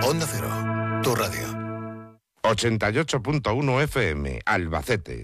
Onda Cero, tu radio. 88.1 FM, Albacete.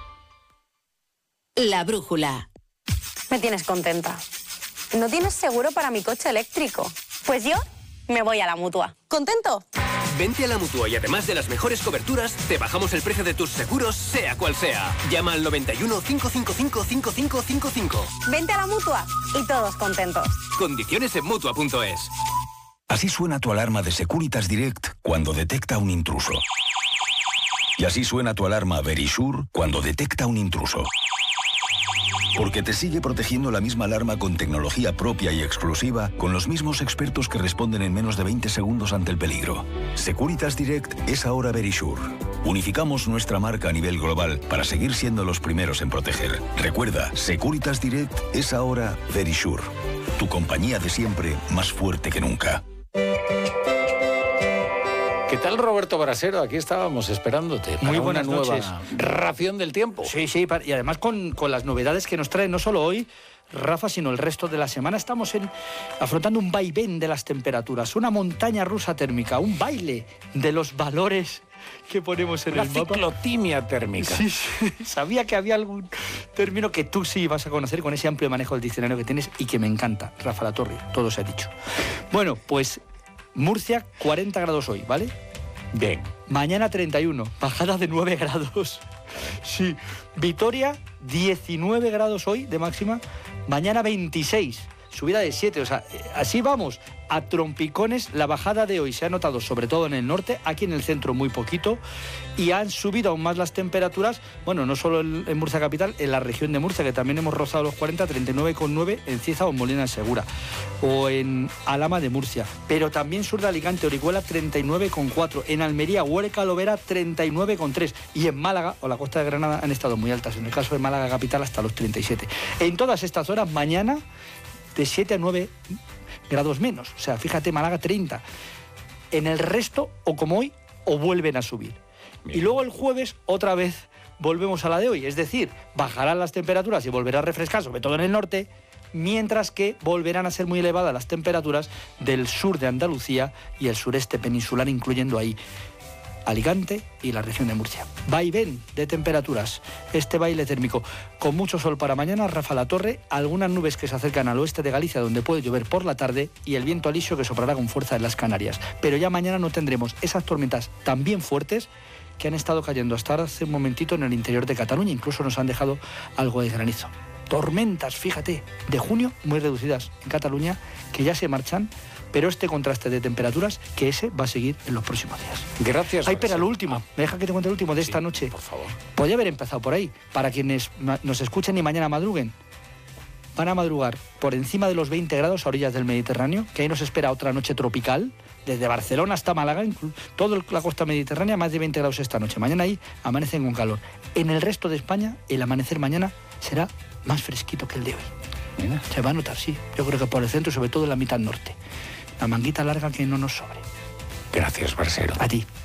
La brújula. Me tienes contenta. ¿No tienes seguro para mi coche eléctrico? Pues yo me voy a la Mutua. ¿Contento? Vente a la Mutua y además de las mejores coberturas, te bajamos el precio de tus seguros, sea cual sea. Llama al 91 555 5555. Vente a la Mutua y todos contentos. Condiciones en Mutua.es. Así suena tu alarma de Securitas Direct cuando detecta un intruso. Y así suena tu alarma Verisure cuando detecta un intruso. Porque te sigue protegiendo la misma alarma con tecnología propia y exclusiva, con los mismos expertos que responden en menos de 20 segundos ante el peligro. Securitas Direct es ahora Verisure. Unificamos nuestra marca a nivel global para seguir siendo los primeros en proteger. Recuerda, Securitas Direct es ahora Verisure. Tu compañía de siempre, más fuerte que nunca. ¿Qué tal, Roberto Brasero? Aquí estábamos esperándote para muy buenas una nueva noches. Ración del tiempo. Sí, y además con las novedades que nos trae no solo hoy, Rafa, sino el resto de la semana. Estamos afrontando un vaivén de las temperaturas, una montaña rusa térmica, un baile de los valores que ponemos en el mapa. La ciclotimia térmica. Sí, sabía que había algún término que tú sí vas a conocer con ese amplio manejo del diccionario que tienes y que me encanta. Rafa Latorre, todo se ha dicho. Bueno, pues Murcia, 40 grados hoy, ¿vale? Bien. Mañana 31, bajada de 9 grados. Sí. Vitoria, 19 grados hoy de máxima. Mañana 26, subida de 7. O sea, así vamos. A trompicones, la bajada de hoy se ha notado sobre todo en el norte, aquí en el centro muy poquito, y han subido aún más las temperaturas, bueno, no solo en Murcia capital, en la región de Murcia, que también hemos rozado los 40, 39,9 en Cieza o en Molina de Segura, o en Alhama de Murcia, pero también sur de Alicante, Orihuela, 39,4, en Almería, Huerca, Lovera, 39,3, y en Málaga o la costa de Granada han estado muy altas, en el caso de Málaga capital hasta los 37. En todas estas horas, mañana, de 7 a 9 grados menos, o sea, fíjate, Málaga 30. En el resto, o como hoy, o vuelven a subir. Bien. Y luego el jueves, otra vez, volvemos a la de hoy, es decir, bajarán las temperaturas y volverá a refrescar, sobre todo en el norte, mientras que volverán a ser muy elevadas las temperaturas del sur de Andalucía y el sureste peninsular, incluyendo ahí Alicante y la región de Murcia. Vaivén de temperaturas, este baile térmico, con mucho sol para mañana, Rafa Latorre, algunas nubes que se acercan al oeste de Galicia donde puede llover por la tarde y el viento alisio que soplará con fuerza en las Canarias. Pero ya mañana no tendremos esas tormentas tan bien fuertes que han estado cayendo hasta hace un momentito en el interior de Cataluña, incluso nos han dejado algo de granizo. Tormentas, fíjate, de junio muy reducidas en Cataluña, que ya se marchan, pero este contraste de temperaturas, que ese va a seguir en los próximos días. Gracias. Ay, pero lo último, me deja que te cuente el último de esta noche. Por favor. Podría haber empezado por ahí, para quienes nos escuchen y mañana madruguen. Van a madrugar por encima de los 20 grados a orillas del Mediterráneo, que ahí nos espera otra noche tropical, desde Barcelona hasta Málaga, toda la costa mediterránea, más de 20 grados esta noche. Mañana ahí amanecen con calor. En el resto de España, el amanecer mañana será más fresquito que el de hoy. Mira. Se va a notar, sí. Yo creo que por el centro, sobre todo en la mitad norte. La manguita larga que no nos sobre. Gracias, Brasero. A ti.